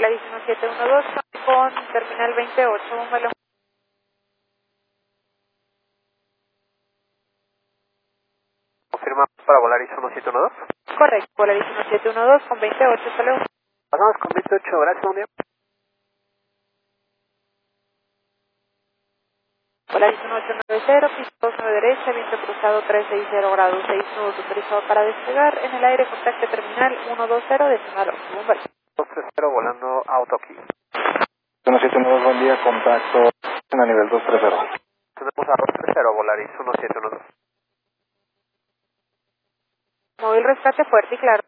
Volaris 1712 con terminal 28, un vuelo. Confirma para Volaris 1712. Correcto, Volaris 1712 con 28, salud. Pasamos con 28, gracias, buen día. Volaris 1890, pista 29 derecha, viento cruzado 360 grados, 6 nudos autorizado para despegar, en el aire contacto terminal 120, decimal 8, un vuelo. 230 volando Autoki. 179, buen día, contacto en el nivel 230. Tenemos a 230 Volaris 1712. Móvil rescate fuerte y claro.